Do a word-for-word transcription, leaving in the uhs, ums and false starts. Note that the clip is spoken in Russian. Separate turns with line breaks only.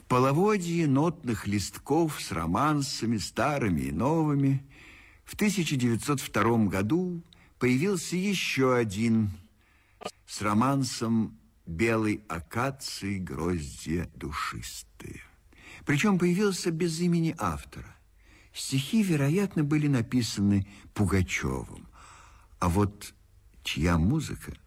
половодье нотных листков с романсами, старыми и новыми, в тысяча девятьсот втором году появился еще один с романсом «Белой акации гроздья душистые». Причем появился без имени автора. Стихи, вероятно, были написаны Пугачевым. А вот чья музыка